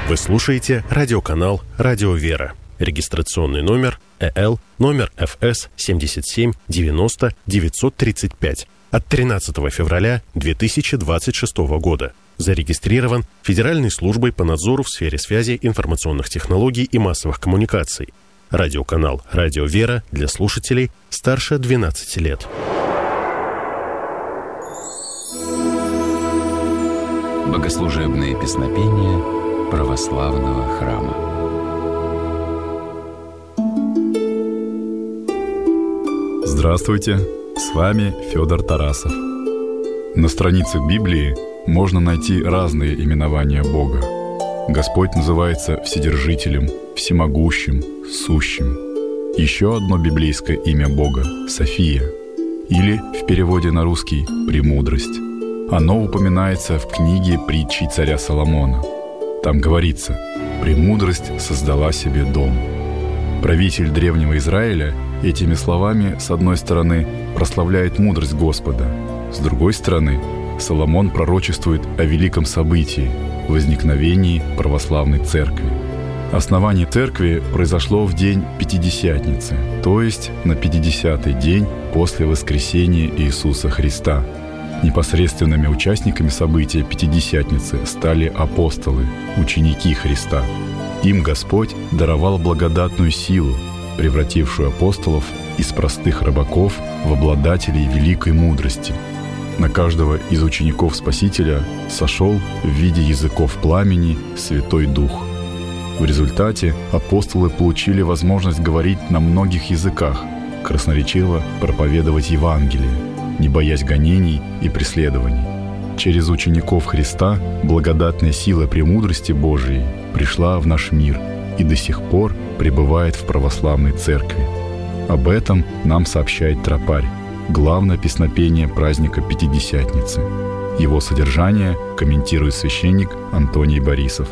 Вы слушаете радиоканал «Радио Вера». Регистрационный номер ЭЛ, номер ФС 77 90 935 от 13 февраля 2026 года. Зарегистрирован Федеральной службой по надзору в сфере связи, информационных технологий и массовых коммуникаций. Радиоканал «Радио Вера» для слушателей старше 12 лет. Богослужебные песнопения православного храма. Здравствуйте, с вами Федор Тарасов. На страницах Библии можно найти разные именования Бога. Господь называется Вседержителем, Всемогущим, Сущим. Еще одно библейское имя Бога – София, или в переводе на русский «Премудрость». Оно упоминается в книге притчи царя Соломона. Там говорится: «Премудрость создала себе дом». Правитель древнего Израиля этими словами, с одной стороны, прославляет мудрость Господа, с другой стороны, Соломон пророчествует о великом событии – возникновении православной церкви. Основание церкви произошло в день Пятидесятницы, то есть на 50-й день после воскресения Иисуса Христа. Непосредственными участниками события Пятидесятницы стали апостолы, ученики Христа. Им Господь даровал благодатную силу, превратившую апостолов из простых рабаков в обладателей великой мудрости. На каждого из учеников Спасителя сошел в виде языков пламени Святой Дух. В результате апостолы получили возможность говорить на многих языках, красноречиво проповедовать Евангелие, не боясь гонений и преследований. Через учеников Христа благодатная сила премудрости Божией пришла в наш мир и до сих пор пребывает в православной церкви. Об этом нам сообщает тропарь, главное песнопение праздника Пятидесятницы. Его содержание комментирует священник Антоний Борисов.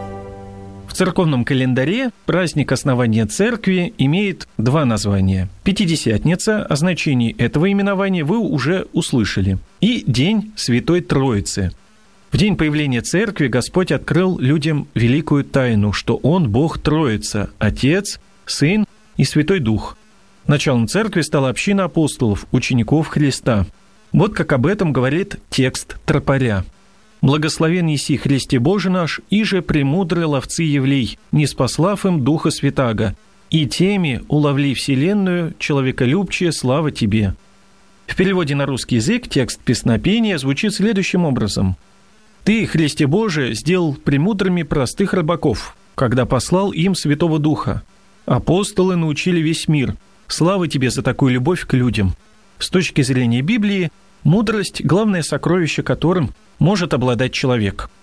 В церковном календаре праздник основания церкви имеет два названия. Пятидесятница, о значении этого именования вы уже услышали, и День Святой Троицы. В день появления церкви Господь открыл людям великую тайну, что Он Бог Троица, Отец, Сын и Святой Дух. Началом церкви стала община апостолов, учеников Христа. Вот как об этом говорит текст тропаря. «Благословен еси Христе Боже наш, иже премудрые ловцы Евлей, не спаслав им Духа Святаго, и теми уловли вселенную, человеколюбчие, слава Тебе». В переводе на русский язык текст песнопения звучит следующим образом. «Ты, Христе Боже, сделал премудрыми простых рабаков, когда послал им Святого Духа. Апостолы научили весь мир. Слава Тебе за такую любовь к людям». С точки зрения Библии, мудрость – главное сокровище, которым может обладать человек.